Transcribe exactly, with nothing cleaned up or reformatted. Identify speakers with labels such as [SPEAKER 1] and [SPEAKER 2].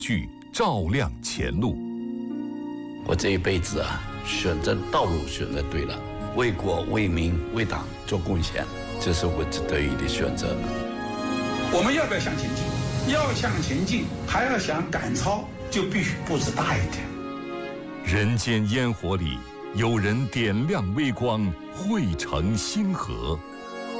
[SPEAKER 1] 去照亮前路。
[SPEAKER 2] 我这一辈子啊，选择道路选择对了，为国为民为党做贡献，这是我得意的选择。
[SPEAKER 3] 我们要不要向前进？要向前进，还要想赶超，就必须步子大一点。
[SPEAKER 1] 人间烟火里，有人点亮微光，汇成星河。